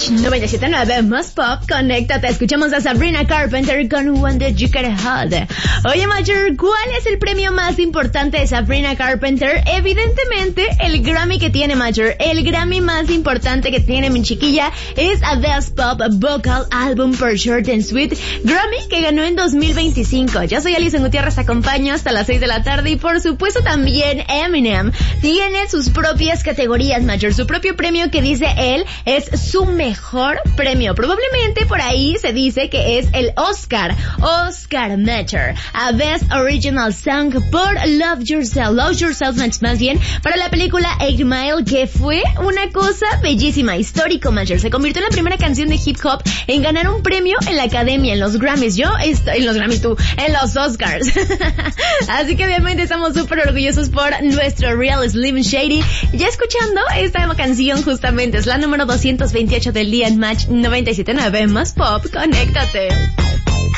Match 97.9 más pop, conéctate. Escuchamos a Sabrina Carpenter con When Did You Get Hot. Oye, Major, ¿cuál es el premio más importante de Sabrina Carpenter? Evidentemente, el Grammy que tiene, Major. El Grammy más importante que tiene mi chiquilla es a Best Pop Vocal Album por Short and Sweet, Grammy que ganó en 2025. Yo soy Alison Gutiérrez, te acompaño hasta las 6 de la tarde y por supuesto también Eminem tiene sus propias categorías, Major. Su propio premio que dice él es su mejor premio. Probablemente por ahí se dice que es el Oscar Major, a Best Original Song por Love Yourself más bien, para la película 8 Mile, que fue una cosa bellísima, histórico, Major. Se convirtió en la primera canción de hip hop en ganar un premio en la academia, en los Grammys. En los Oscars. Así que obviamente estamos súper orgullosos por nuestro Real Slim Shady. Ya escuchando esta canción justamente, es la número 228 del día en Match 97.9 más pop, conéctate.